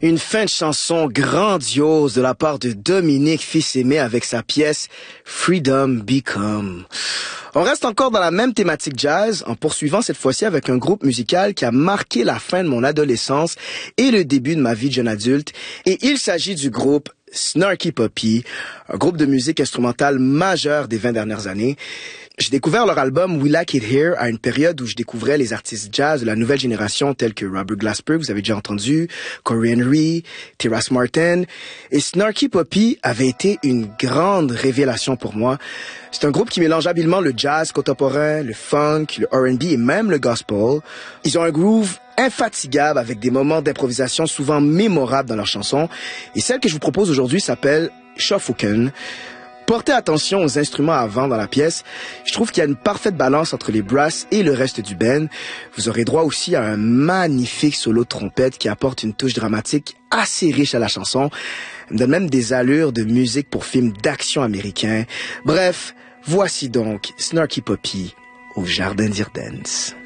Une fin de chanson grandiose de la part de Dominique Fils-Aimé avec sa pièce Freedom Become. On reste encore dans la même thématique jazz en poursuivant cette fois-ci avec un groupe musical qui a marqué la fin de mon adolescence et le début de ma vie de jeune adulte. Et il s'agit du groupe Snarky Puppy, un groupe de musique instrumentale majeur des 20 dernières années. J'ai découvert leur album We Like It Here à une période où je découvrais les artistes jazz de la nouvelle génération tels que Robert Glasper, vous avez déjà entendu, Corey Henry, Terrace Martin. Et Snarky Puppy avait été une grande révélation pour moi. C'est un groupe qui mélange habilement le jazz contemporain, le funk, le R&B et même le gospel. Ils ont un groove infatigable avec des moments d'improvisation souvent mémorables dans leurs chansons. Et celle que je vous propose aujourd'hui s'appelle Shufflekin. Portez attention aux instruments à vent dans la pièce. Je trouve qu'il y a une parfaite balance entre les brasses et le reste du band. Vous aurez droit aussi à un magnifique solo de trompette qui apporte une touche dramatique assez riche à la chanson. Il me donne même des allures de musique pour films d'action américains. Bref, voici donc Snarky Puppy au Jardin d'Irdance.